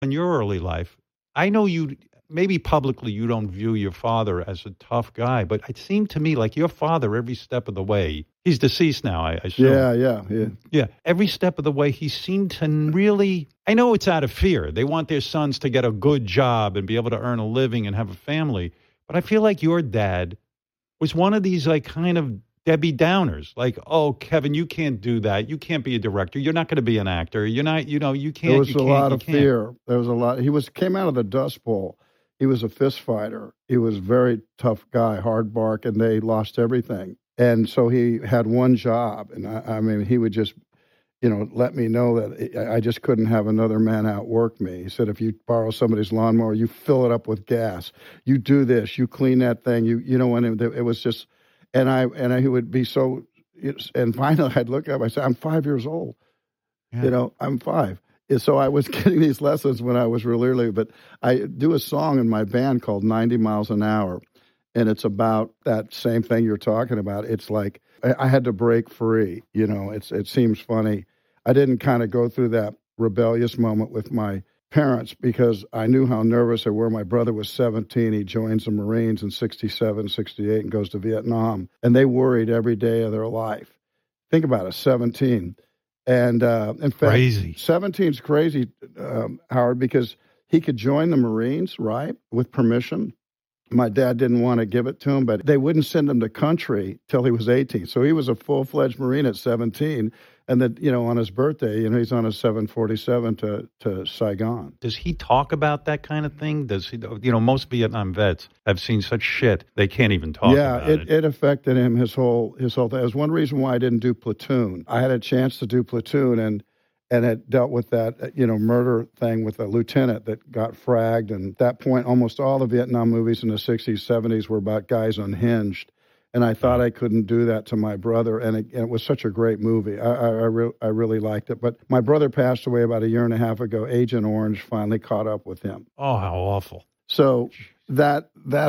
In your early life, I know you, maybe publicly you don't view your father as a tough guy, but it seemed to me like your father, every step of the way, he's deceased now, I assume. Yeah. Every step of the way, he seemed to really, I know it's out of fear. They want their sons to get a good job and be able to earn a living and have a family. But I feel like your dad was one of these like kind of Debbie Downers, like, oh, Kevin, you can't do that. You can't be a director. You're not going to be an actor. You're not, you can't. There was a lot of fear. There was a lot. He came out of the Dust Bowl. He was a fist fighter. He was a very tough guy, hard bark, and they lost everything. And so he had one job. And I mean, he would just, let me know that I just couldn't have another man outwork me. He said, if you borrow somebody's lawnmower, you fill it up with gas. You do this. You clean that thing. And it was just. And he would be so, and finally I'd look up, I said, I'm 5 years old. Yeah. I'm 5. And so I was getting these lessons when I was really early, but I do a song in my band called 90 Miles an Hour. And it's about that same thing you're talking about. It's like, I had to break free. It seems funny. I didn't kind of go through that rebellious moment with my parents because I knew how nervous they were. My brother was 17. He joins the Marines in 67, 68 and goes to Vietnam. And they worried every day of their life. Think about it, 17. And in fact, crazy. 17's crazy, Howard, because he could join the Marines, right, with permission. My dad didn't want to give it to him, but they wouldn't send him to country till he was 18. So he was a full-fledged Marine at 17. And then, on his birthday, he's on a 747 to Saigon. Does he talk about that kind of thing? Does he, most Vietnam vets have seen such shit, they can't even talk about it. Yeah, it affected him, his whole thing. It was one reason why I didn't do Platoon. I had a chance to do Platoon and it dealt with that, murder thing with a lieutenant that got fragged. And at that point, almost all the Vietnam movies in the 60s, 70s were about guys unhinged. And I thought I couldn't do that to my brother, and it was such a great movie. I really liked it. But my brother passed away about a year and a half ago. Agent Orange finally caught up with him. Oh, how awful! So that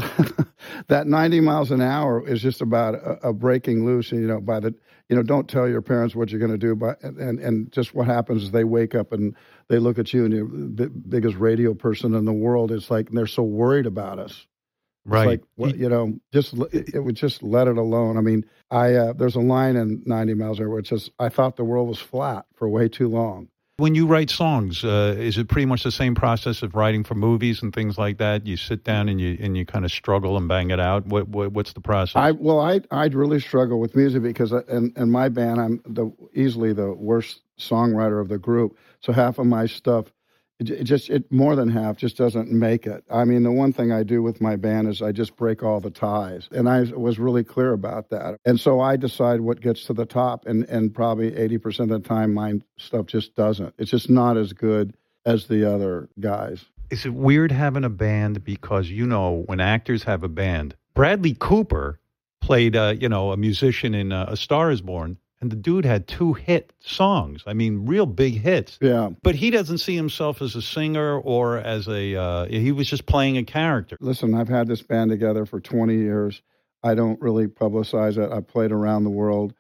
90 miles an hour is just about a breaking loose. By the don't tell your parents what you're going to do. And just what happens is they wake up and they look at you and you're the biggest radio person in the world. It's like they're so worried about us. Right. It's like, it would just let it alone. I mean, there's a line in 90 Miles an Hour which says, I thought the world was flat for way too long. When you write songs, is it pretty much the same process of writing for movies and things like that? You sit down and you kind of struggle and bang it out. What's the process? I'd really struggle with music because in my band, I'm easily the worst songwriter of the group. So half of my stuff, it more than half just doesn't make it. I mean, the one thing I do with my band is I just break all the ties. And I was really clear about that. And so I decide what gets to the top. And probably 80% of the time, my stuff just doesn't. It's just not as good as the other guys. Is it weird having a band? Because, when actors have a band, Bradley Cooper played, a musician in A Star is Born. And the dude had 2 hit songs. I mean, real big hits. Yeah. But he doesn't see himself as a singer or as he was just playing a character. Listen, I've had this band together for 20 years. I don't really publicize it. I played around the world.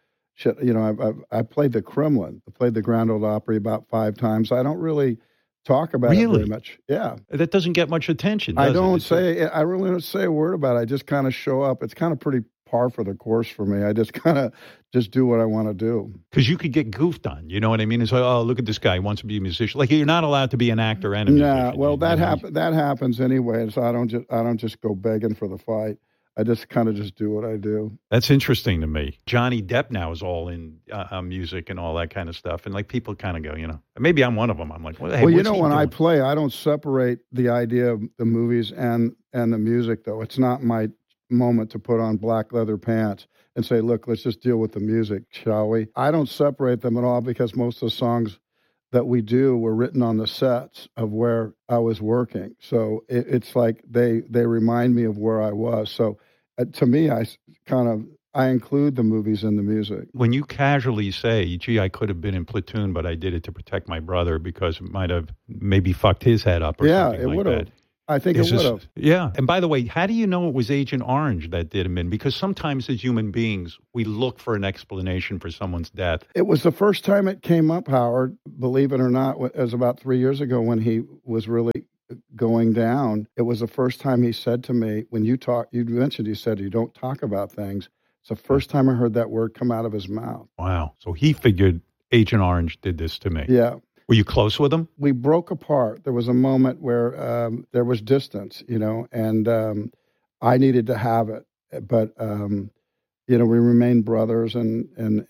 I played the Kremlin. I played the Grand Ole Opry about 5 times. I don't really talk about it very much. Yeah. That doesn't get much attention, I really don't say a word about it. I just kind of show up. It's kind of pretty par for the course for me. I just kind of do what I want to do. Because you could get goofed on, you know what I mean? It's like, oh, look at this guy, he wants to be a musician. Like, you're not allowed to be an actor and a musician. Yeah, well, that happens anyway. So I don't just go begging for the fight. I just kind of just do what I do. That's interesting to me. Johnny Depp now is all in music and all that kind of stuff. And like people kind of go, maybe I'm one of them. I'm like, well, hey, when I play, I don't separate the idea of the movies and the music, though. It's not my moment to put on black leather pants and say, look, let's just deal with the music, shall we? I don't separate them at all because most of the songs that we do were written on the sets of where I was working. So it's like they remind me of where I was. So to me, I include the movies in the music. When you casually say, gee, I could have been in Platoon, but I did it to protect my brother because it might have maybe fucked his head up or something like that. I think it would have. Yeah. And by the way, how do you know it was Agent Orange that did him in? Because sometimes as human beings, we look for an explanation for someone's death. It was the first time it came up, Howard, believe it or not. It was about 3 years ago when he was really going down. It was the first time he said to me, when you mentioned, he said, you don't talk about things. It's the first time I heard that word come out of his mouth. Wow. So he figured Agent Orange did this to me. Yeah. Were you close with him? We broke apart. There was a moment where there was distance, and I needed to have it. But, we remained brothers, and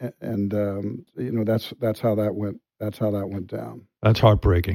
that's how that went. That's how that went down. That's heartbreaking.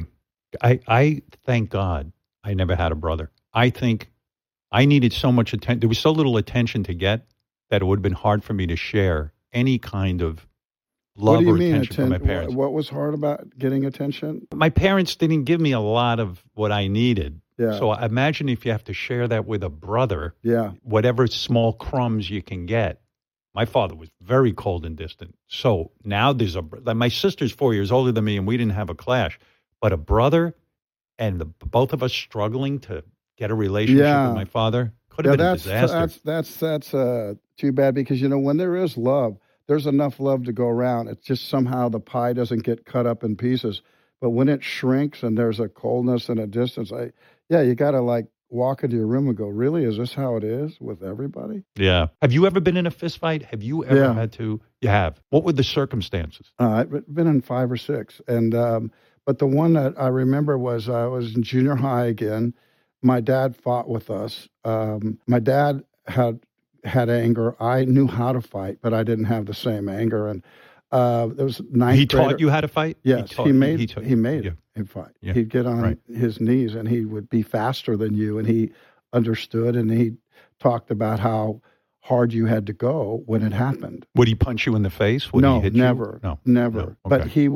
I thank God I never had a brother. I think I needed so much attention. There was so little attention to get that it would have been hard for me to share any kind of love or attention from my parents. What was hard about getting attention? My parents didn't give me a lot of what I needed. Yeah. So imagine if you have to share that with a brother. Yeah. Whatever small crumbs you can get. My father was very cold and distant. So now my sister's 4 years older than me, and we didn't have a clash. But a brother and both of us struggling to get a relationship with my father could have been a disaster. That's too bad, because, when there is love, there's enough love to go around. It's just somehow the pie doesn't get cut up in pieces. But when it shrinks and there's a coldness and a distance, you got to walk into your room and go, really, is this how it is with everybody? Yeah. Have you ever been in a fist fight? Have you ever had to? You have. What were the circumstances? I've been in 5 or 6. And but the one that I remember was I was in junior high again. My dad fought with us. My dad had anger. I knew how to fight, but I didn't have the same anger. And there was ninth. He taught you how to fight? Yes, he made him fight. Yeah. He'd get on his knees and he would be faster than you, and he understood, and he talked about how hard you had to go when it happened. Would he punch you in the face? Would he hit never. You? Never. No. Okay. But he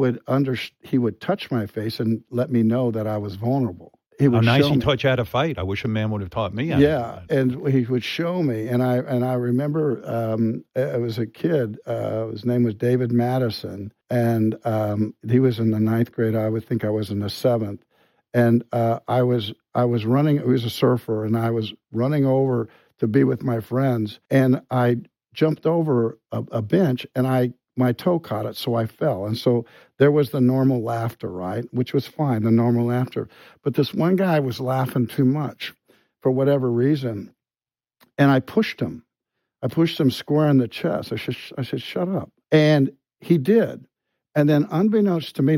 would touch my face and let me know that I was vulnerable. How nice he taught you how to fight. I wish a man would have taught me how to fight. And he would show me. And I remember I was a kid. His name was David Madison. And he was in the 9th grade. I would think I was in the 7th. And I was running. He was a surfer. And I was running over to be with my friends. And I jumped over a bench, and my toe caught it, so I fell. And so there was the normal laughter, right, which was fine, the normal laughter. But this one guy was laughing too much for whatever reason, and I pushed him. I pushed him square in the chest. I said, shut up. And he did. And then not unbeknownst to me,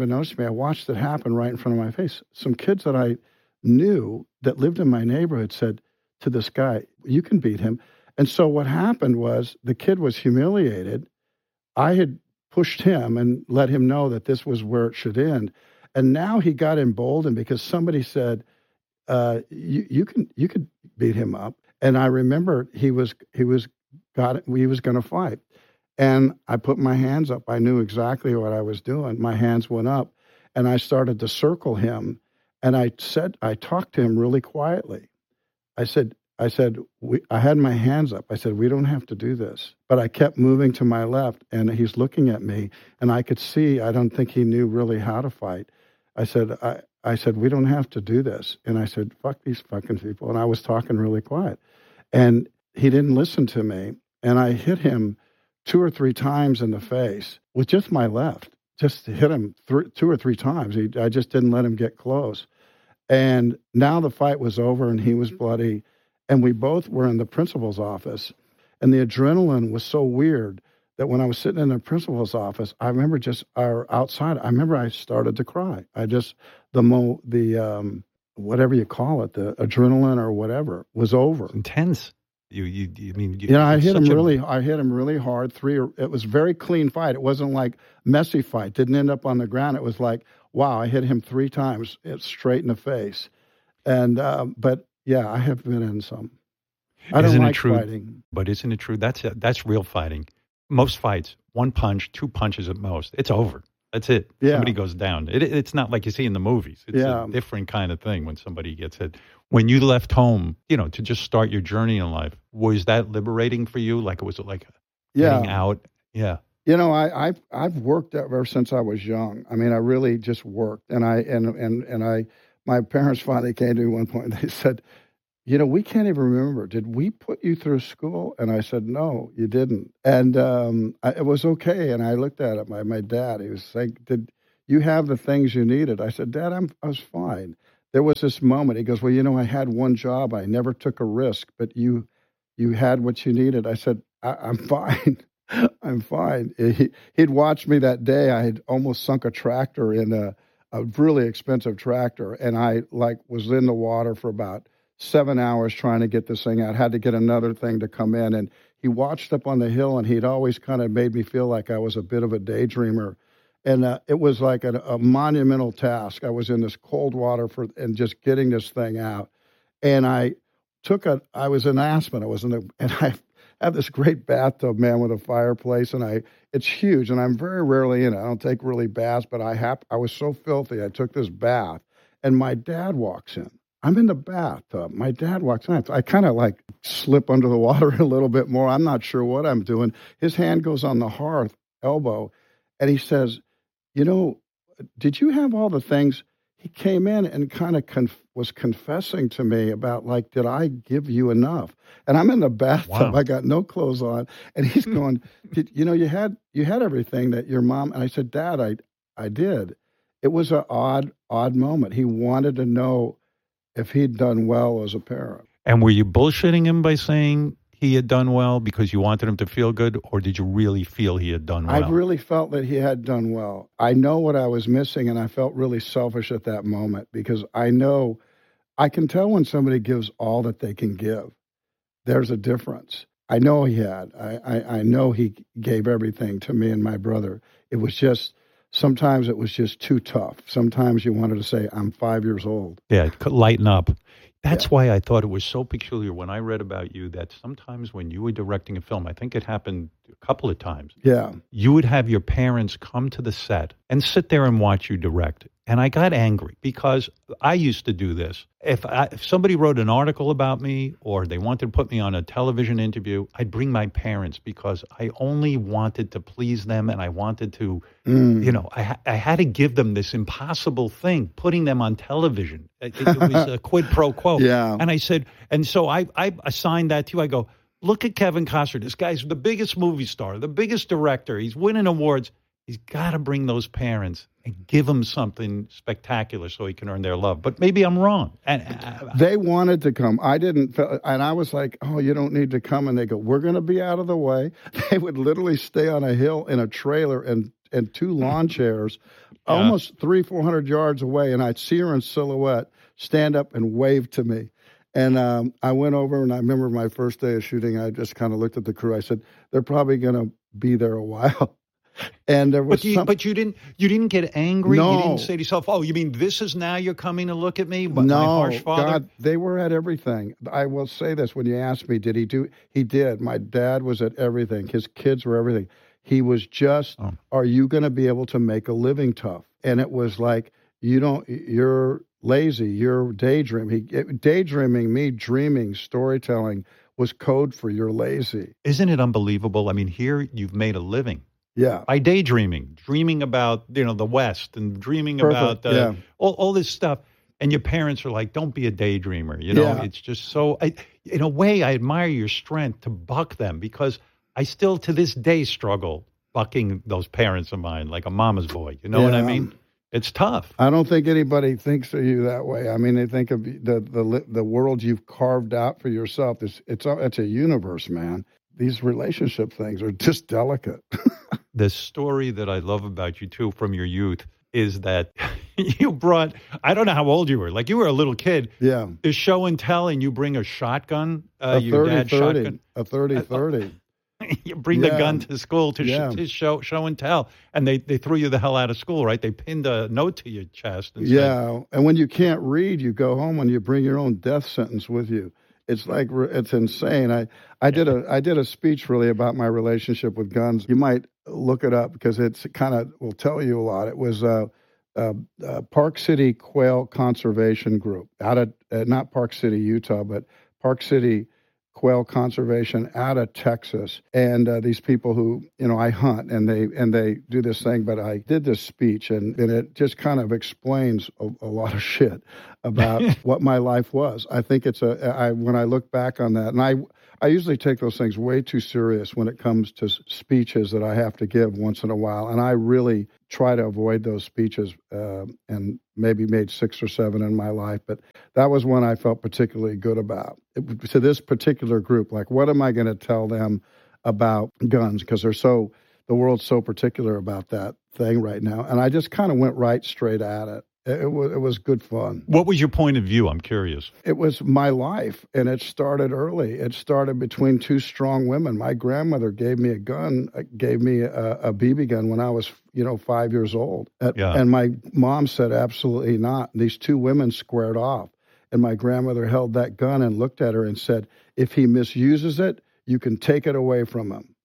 I watched it happen right in front of my face. Some kids that I knew that lived in my neighborhood said to this guy, you can beat him. And so what happened was the kid was humiliated. I had pushed him and let him know that this was where it should end. And now he got emboldened because somebody said, you could beat him up. And I remember he was going to fight. And I put my hands up. I knew exactly what I was doing. My hands went up, and I started to circle him. And I talked to him really quietly. I said, I had my hands up. I said, we don't have to do this. But I kept moving to my left, and he's looking at me, and I could see, I don't think he knew really how to fight. I said, we don't have to do this. And I said, fuck these fucking people. And I was talking really quiet. And he didn't listen to me. And I hit him 2 or 3 times in the face with just my left. Just hit him 2 or 3 times. I just didn't let him get close. And now the fight was over, and he was bloody. And we both were in the principal's office. And the adrenaline was so weird that when I was sitting in the principal's office, I remember outside, I started to cry. Whatever you call it, the adrenaline or whatever was over. Intense. I hit him really hard. It was a very clean fight. It wasn't like messy fight. Didn't end up on the ground. It was like, wow, I hit him 3 times straight in the face. And, but yeah, I have been in some. I don't like fighting. But isn't it true? That's real fighting. Most fights, 1 punch, 2 punches at most. It's over. That's it. Yeah. Somebody goes down. It's not like you see in the movies. It's a different kind of thing when somebody gets hit. When you left home, to just start your journey in life, was that liberating for you? Like it was like getting out? Yeah. I've worked ever since I was young. I mean, I really just worked, and I my parents finally came to me one point and they said, we can't even remember. Did we put you through school? And I said, no, you didn't. And it was okay. And I looked at it, my dad. He was like, did you have the things you needed? I said, Dad, I was fine. There was this moment. He goes, well, I had one job. I never took a risk, but you had what you needed. I said, I'm fine. I'm fine. He'd watched me that day. I had almost sunk a tractor in a really expensive tractor. And I was in the water for about 7 hours trying to get this thing out. Had to get another thing to come in. And he watched up on the hill, and he'd always kind of made me feel like I was a bit of a daydreamer. And it was like a monumental task. I was in this cold water and just getting this thing out. And I was in Aspen. And I have this great bathtub, man, with a fireplace, and it's huge. And I'm very rarely in it. I don't take really baths, but I was so filthy. I took this bath, and my dad walks in. I'm in the bathtub. My dad walks in. I kind of slip under the water a little bit more. I'm not sure what I'm doing. His hand goes on the hearth, elbow, and he says, did you have all the things? He came in and kind of was confessing to me about did I give you enough? And I'm in the bathtub. Wow. I got no clothes on, and he's going, you had everything that your mom. And I said, Dad, I did. It was an odd moment. He wanted to know if he'd done well as a parent. And were you bullshitting him by saying he had done well because you wanted him to feel good, or did you really feel he had done well? I really felt that he had done well. I know what I was missing, and I felt really selfish at that moment because I can tell when somebody gives all that they can give. There's a difference. I know he had. I know he gave everything to me and my brother. It was just, sometimes it was just too tough. Sometimes you wanted to say, I'm 5 years old. Yeah, lighten up. That's why I thought it was so peculiar when I read about you that sometimes when you were directing a film, I think it happened a couple of times. Yeah. You would have your parents come to the set and sit there and watch you direct. And I got angry because I used to do this. If somebody wrote an article about me or they wanted to put me on a television interview, I'd bring my parents because I only wanted to please them and I wanted to, I had to give them this impossible thing, putting them on television. It was a quid pro quo. Yeah. And I said, and so I assigned that to you. I go, look at Kevin Costner. This guy's the biggest movie star, the biggest director. He's winning awards. He's got to bring those parents and give them something spectacular so he can earn their love. But maybe I'm wrong. And they wanted to come. I didn't. And I was like, oh, you don't need to come. And they go, we're going to be out of the way. They would literally stay on a hill in a trailer and two lawn chairs, almost 300-400 yards away. And I'd see her in silhouette, stand up and wave to me. And I went over, and I remember my first day of shooting, I just kind of looked at the crew. I said, they're probably going to be there a while. And there was but you didn't get angry. No. You didn't say to yourself, "Oh, you mean this is now you're coming to look at me?" But no, my harsh father. God, they were at everything. I will say this: when you asked me, did he do? He did. My dad was at everything. His kids were everything. He was just, are you going to be able to make a living tough? And it was like, you're lazy. You're daydreaming. Daydreaming, me dreaming, storytelling was code for you're lazy. Isn't it unbelievable? I mean, here you've made a living. Yeah. By daydreaming, dreaming about, the West and dreaming Perfect. about all this stuff. And your parents are like, don't be a daydreamer. It's just so, in a way, I admire your strength to buck them because I still to this day struggle bucking those parents of mine like a mama's boy. You know what I mean? It's tough. I don't think anybody thinks of you that way. I mean, they think of the world you've carved out for yourself. It's a universe, man. These relationship things are just delicate. The story that I love about you, too, from your youth is that you brought, I don't know how old you were, like you were a little kid. Yeah. The show and tell, and you bring a shotgun, A your dad's 30-30. shotgun. A 30-30. You bring the gun to school to show and tell. And they threw you the hell out of school, right? They pinned a note to your chest. And said, and when you can't read, you go home and you bring your own death sentence with you. It's like, it's insane. I did a speech really about my relationship with guns. You might look it up because it's kind of will tell you a lot. It was Park City Quail Conservation Group out of not Park City, Utah, but Park City quail conservation out of Texas, and these people who, I hunt, and they do this thing. But I did this speech, and it just kind of explains a lot of shit about what my life was. I think when I look back on that, and I usually take those things way too serious when it comes to speeches that I have to give once in a while, and I really try to avoid those speeches, and maybe made 6 or 7 in my life, but that was one I felt particularly good about. To this particular group, like, what am I going to tell them about guns? Because the world's so particular about that thing right now, and I just kind of went right straight at it. It was good fun. What was your point of view? I'm curious. It was my life, and it started early. It started between 2 strong women. My grandmother gave me a BB gun when I was, 5 years old. And my mom said, absolutely not. And these 2 women squared off. And my grandmother held that gun and looked at her and said, if he misuses it, you can take it away from him.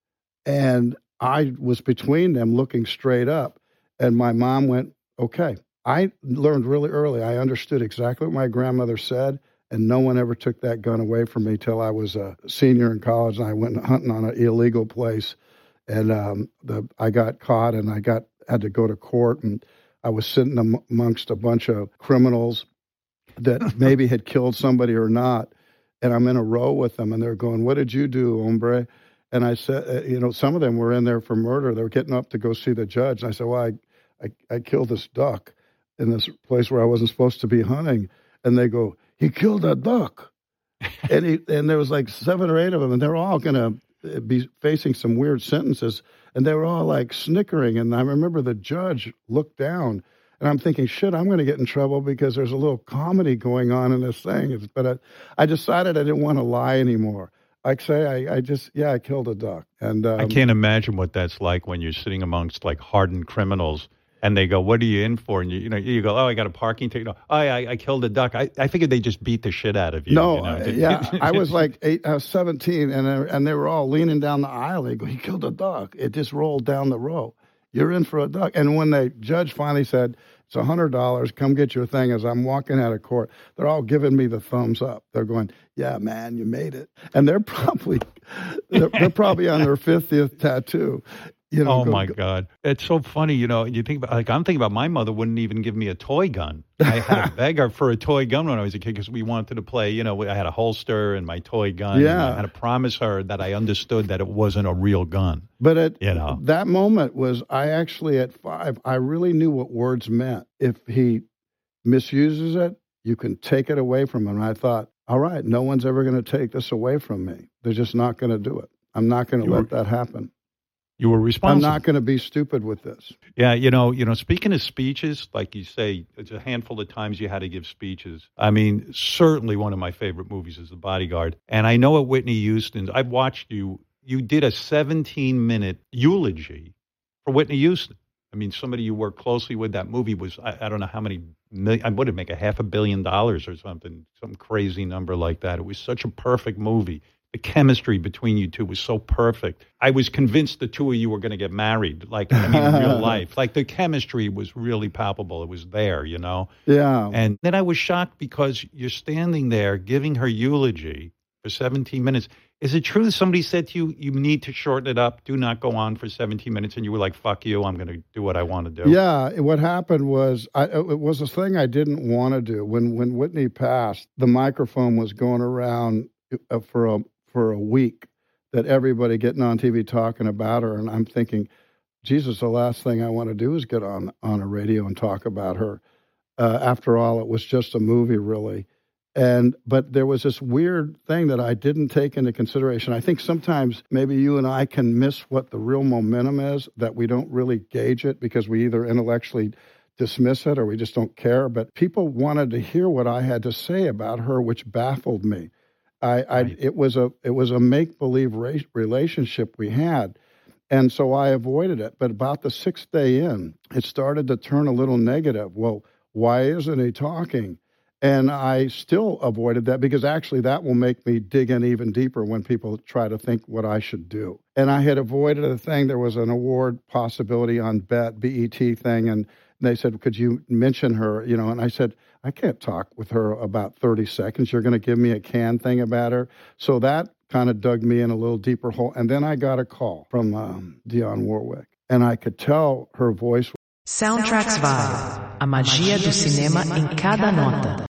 And I was between them looking straight up. And my mom went, okay. I learned really early. I understood exactly what my grandmother said, and no one ever took that gun away from me till I was a senior in college, and I went hunting on an illegal place, and I got caught, and had to go to court, and I was sitting amongst a bunch of criminals that maybe had killed somebody or not, and I'm in a row with them, and they're going, "What did you do, hombre?" And I said, some of them were in there for murder. They were getting up to go see the judge, and I said, well, I killed this duck in this place where I wasn't supposed to be hunting. And they go, he killed a duck. and there was like 7 or 8 of them, and they're all going to be facing some weird sentences. And they were all like snickering. And I remember the judge looked down, and I'm thinking, shit, I'm going to get in trouble because there's a little comedy going on in this thing. But I decided I didn't want to lie anymore. I killed a duck. And I can't imagine what that's like when you're sitting amongst like hardened criminals. And they go, what are you in for? And you go, oh, I got a parking ticket. Oh, I killed a duck. I figured they just beat the shit out of you. No, I was like 17, and they were all leaning down the aisle. They go, he killed a duck. It just rolled down the row. You're in for a duck. And when the judge finally said, it's $100, come get your thing, as I'm walking out of court, they're all giving me the thumbs up. They're going, yeah, man, you made it. And they're probably on their 50th tattoo. My God. It's so funny, you think about, I'm thinking about my mother wouldn't even give me a toy gun. I had to beg her for a toy gun when I was a kid because we wanted to play, I had a holster and my toy gun. Yeah. And I had to promise her that I understood that it wasn't a real gun. But that moment was, I actually at 5, I really knew what words meant. If he misuses it, you can take it away from him. And I thought, all right, no one's ever going to take this away from me. They're just not going to do it. I'm not going to let that happen. You were responsible. I'm not going to be stupid with this. Yeah, speaking of speeches, like you say, it's a handful of times you had to give speeches. I mean, certainly one of my favorite movies is The Bodyguard. And I know at Whitney Houston's, I've watched you did a 17-minute eulogy for Whitney Houston. I mean, somebody you worked closely with, that movie was, I don't know how many million, I would have make $500 million or something, some crazy number like that. It was such a perfect movie. The chemistry between you two was so perfect. I was convinced the two of you were going to get married, in real life. Like, the chemistry was really palpable. It was there, Yeah. And then I was shocked because you're standing there giving her eulogy for 17 minutes. Is it true that somebody said to you, you need to shorten it up, do not go on for 17 minutes, and you were like, fuck you, I'm going to do what I want to do? Yeah, what happened was, it was a thing I didn't want to do. When Whitney passed, the microphone was going around for a week, that everybody getting on TV talking about her, and I'm thinking, Jesus, the last thing I want to do is get on a radio and talk about her. After all, it was just a movie, really. But there was this weird thing that I didn't take into consideration. I think sometimes maybe you and I can miss what the real momentum is, that we don't really gauge it because we either intellectually dismiss it or we just don't care. But people wanted to hear what I had to say about her, which baffled me. It was a make-believe relationship we had, and so I avoided it. But about the 6th day in, it started to turn a little negative. Well, why isn't he talking? And I still avoided that because actually that will make me dig in even deeper when people try to think what I should do. And I had avoided a thing. There was an award possibility on BET thing, and they said, could you mention her? And I said, I can't talk with her about 30 seconds. You're going to give me a canned thing about her. So that kind of dug me in a little deeper hole. And then I got a call from Dionne Warwick, and I could tell her voice. Soundtracks Vibe, a magia do cinema em cada nota.